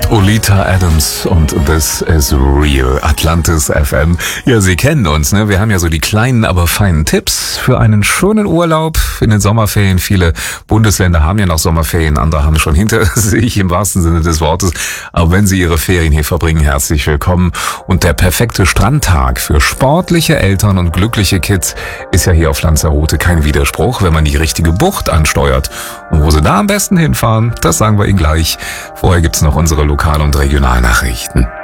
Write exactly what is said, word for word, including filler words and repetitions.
Oleta Adams und This is Real, Atlantis F M. Ja, Sie kennen uns, ne? Wir haben ja so die kleinen, aber feinen Tipps für einen schönen Urlaub in den Sommerferien. Viele Bundesländer haben ja noch Sommerferien, andere haben schon hinter sich im wahrsten Sinne des Wortes. Aber wenn Sie Ihre Ferien hier verbringen, herzlich willkommen. Und der perfekte Strandtag für sportliche Eltern und glückliche Kids ist ja hier auf Lanzarote kein Widerspruch, wenn man die richtige Bucht ansteuert. Und wo Sie da am besten hinfahren, das sagen wir Ihnen gleich. Vorher gibt's noch unsere Lokal- und Regionalnachrichten.